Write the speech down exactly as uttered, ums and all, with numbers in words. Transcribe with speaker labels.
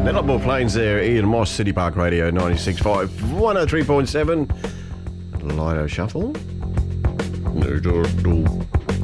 Speaker 1: They're not more planes there. Ian Moss, City Park Radio, ninety-six point five, one oh three point seven. Lido Shuffle. No, no, no.